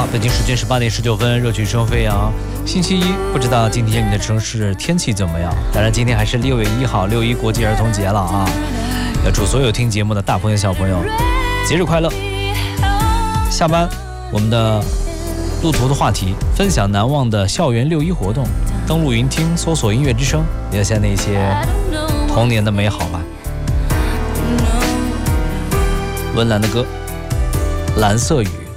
北京时间18:19，热曲声飞扬。星期一，不知道今天你的城市天气怎么样？当然，今天还是6月1号，6·1国际儿童节了啊！要祝所有听节目的大朋友小朋友节日快乐。下班，我们的路途的话题，分享难忘的校园6·1活动。登录云听，搜索音乐之声，留下那些童年的美好吧。温岚的歌，蓝色雨。